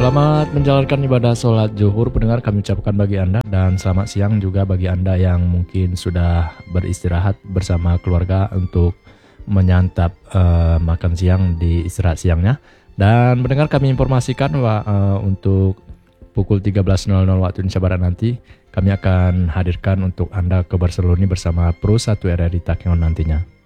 Selamat menjalankan ibadah sholat zuhur pendengar kami ucapkan bagi Anda, dan selamat siang juga bagi Anda yang mungkin sudah beristirahat bersama keluarga untuk menyantap makan siang di istirahat siangnya. Dan pendengar kami informasikan bahwa untuk pukul 13.00 waktu Indonesia Barat nanti kami akan hadirkan untuk Anda ke Barcelona bersama Pro 1 RRI Takengon nantinya.